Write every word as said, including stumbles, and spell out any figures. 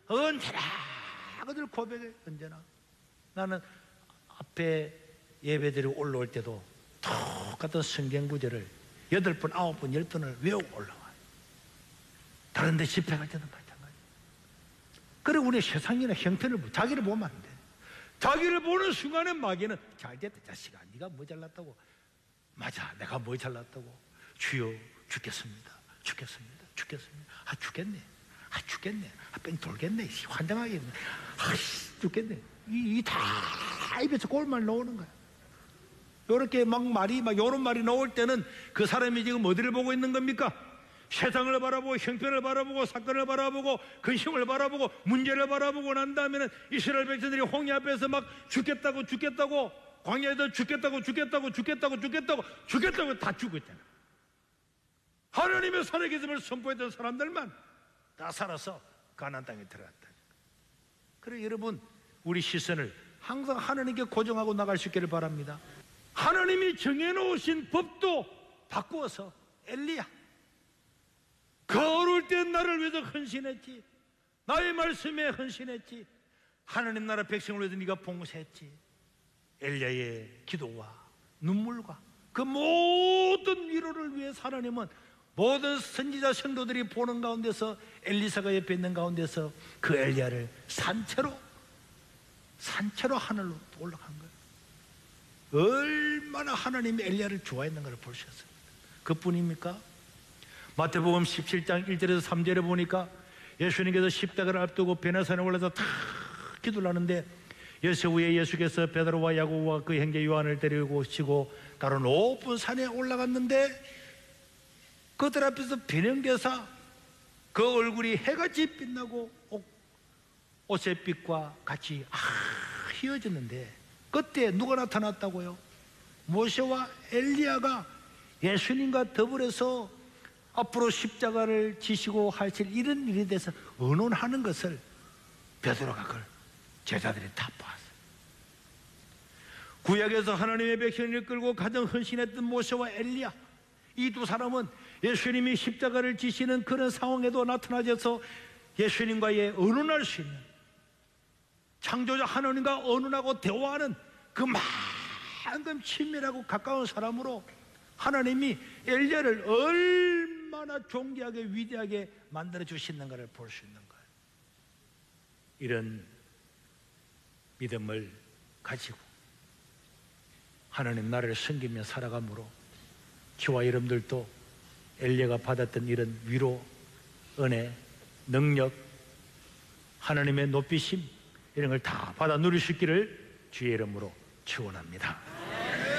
언제나 그들 고백해. 언제나 나는 앞에 예배드리고 올라올 때도 똑같은 성경 구절을 여덟 번, 아홉 번, 열 번을 외우고 올라와요. 다른 데 집회 갈 때도 마찬가지. 그래 우리 세상이나 형편을 보고 자기를 보면 안 돼. 자기를 보는 순간에 마귀는 잘 됐다 자식아, 네가 뭐 잘났다고. 맞아, 내가 뭐 잘났다고. 주여 죽겠습니다, 죽겠습니다, 죽겠습니다. 아 죽겠네, 아 죽겠네, 아 뺑 돌겠네, 환장하겠네, 아씨 죽겠네. 이 다 입에서 꼴만 나오는 거야. 요렇게 막 말이 막 요런 말이 나올 때는 그 사람이 지금 어디를 보고 있는 겁니까? 세상을 바라보고 형편을 바라보고 사건을 바라보고 근심을 바라보고 문제를 바라보고 난 다음에는 이스라엘 백성들이 홍해 앞에서 막 죽겠다고 죽겠다고 광야에서 죽겠다고 죽겠다고 죽겠다고 죽겠다고 죽겠다고 다 죽고 있잖아. 하나님의 살아계심을 선포했던 사람들만 다 살아서 가나안 땅에 들어갔다. 그래 여러분, 우리 시선을 항상 하나님께 고정하고 나갈 수 있기를 바랍니다. 하나님이 정해놓으신 법도 바꾸어서 엘리야, 그 어려울 때 나를 위해서 헌신했지, 나의 말씀에 헌신했지, 하나님 나라 백성을 위해서 네가 봉사했지. 엘리야의 기도와 눈물과 그 모든 위로를 위해서 하나님은 모든 선지자 성도들이 보는 가운데서 엘리사가 옆에 있는 가운데서 그 엘리야를 산채로 산채로 하늘로 올라간 거예요. 얼마나 하나님이 엘리야를 좋아했는가를 볼 수 있습니다. 그뿐입니까? 마태복음 십칠 장 일 절에서 삼 절에 보니까 예수님께서 십자가를 앞두고 베냐산에 올라서 탁 기도를 하는데 예수 후에 예수께서 베드로와 야고보와 그 형제 요한을 데리고 오시고 다른 높은 산에 올라갔는데 그들 앞에서 변형되사 그 얼굴이 해같이 빛나고 옷, 옷의 빛과 같이 아, 휘어졌는데 그때 누가 나타났다고요? 모세와 엘리야가 예수님과 더불어서 앞으로 십자가를 지시고 하실 이런 일에 대해서 의논하는 것을 베드로가 그걸 제자들이 다 봤어요. 구약에서 하나님의 백성을 이끌고 가장 헌신했던 모세와 엘리야, 이 두 사람은 예수님이 십자가를 지시는 그런 상황에도 나타나셔서 예수님과의 의논할 수 있는, 창조자 하나님과 의논하고 대화하는 그만큼 친밀하고 가까운 사람으로 하나님이 엘리야를 얼마나 존귀하게 위대하게 만들어 주시는가를 볼 수 있는 거예요. 이런 믿음을 가지고 하나님 나라를 섬기며 살아감으로 저와 여러분들도 엘리야가 받았던 이런 위로, 은혜, 능력, 하나님의 높이심 이런 걸 다 받아 누릴 수 있기를 주의 이름으로 축원합니다.